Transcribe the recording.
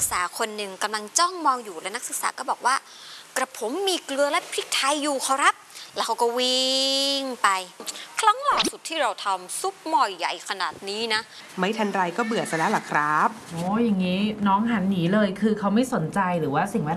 ษาคนหนึ่งกำลังจ้องมองอยู่และนักศึกษาก็บอกว่ากระผมมีเกลือและพริกไทยอยู่ขอรับแล้วเขาก็วิ่งไปครั้งล่าสุดที่เราทำซุปหม้อใหญ่ขนาดนี้นะไม่ทันไรก็เบื่อซะแล้วล่ะครับโอ้ยอย่างนี้น้องหันหนีเลยคือเขาไม่สนใจหรือว่าสิ่งแว